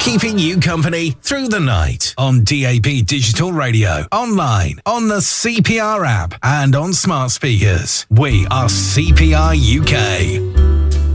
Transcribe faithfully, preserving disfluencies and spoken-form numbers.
Keeping you company through the night on D A B Digital Radio, online, on the C P R app, and on smart speakers. We are C P R U K.